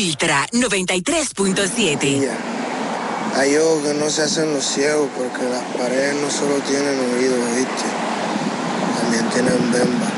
Ultra 93.7. Hay ojos que no se hacen los ciegos porque las paredes no solo tienen oídos, ¿viste? También tienen bemba.